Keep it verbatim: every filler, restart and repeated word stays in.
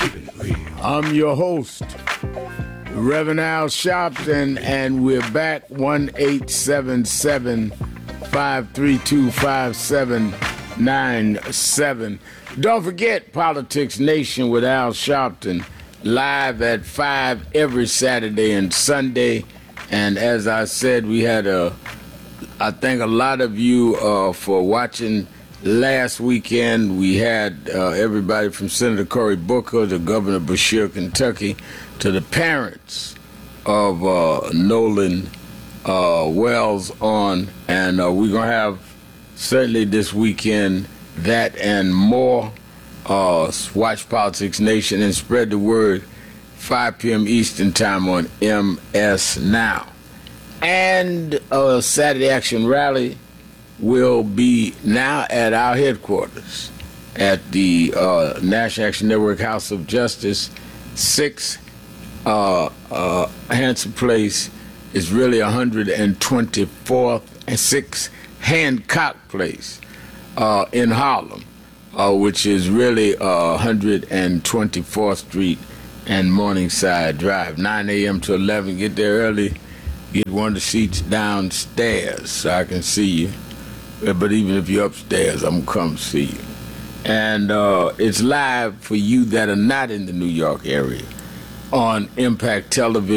I'm your host, Reverend Al Sharpton, and we're back one eight seven seven, five three two, five seven nine seven. Don't forget Politics Nation with Al Sharpton, live at five every Saturday and Sunday. And as I said, we had a, I thank a lot of you uh, for watching last weekend. We had uh, everybody from Senator Cory Booker to Governor Beshear, Kentucky, to the parents of uh, Nolan uh, Wells on. And uh, we're going to have certainly this weekend that and more. Uh, watch Politics Nation and spread the word. five p.m. Eastern Time on M S Now. And a Saturday Action Rally will be now at our headquarters at the uh, National Action Network House of Justice, six uh, uh, Hanson Place is really one hundred twenty-fourth and six Hancock Place uh, in Harlem, uh, which is really uh, one hundred twenty-fourth Street and Morningside Drive, nine a.m. to eleven. Get there early. Get one of the seats downstairs so I can see you. But even if you're upstairs, I'm gonna come see you. And uh, it's live for you that are not in the New York area on Impact Television.